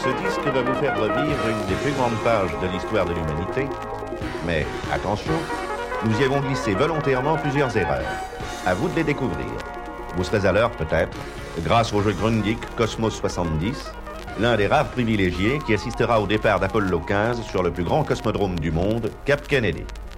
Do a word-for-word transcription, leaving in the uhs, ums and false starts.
Ce disque va vous faire revivre une des plus grandes pages de l'histoire de l'humanité. Mais attention, nous y avons glissé volontairement plusieurs erreurs. À vous de les découvrir. Vous serez à l'heure peut-être, grâce au jeu Grundig Cosmos soixante-dix, l'un des rares privilégiés qui assistera au départ d'Apollo quinze sur le plus grand cosmodrome du monde, Cap Kennedy.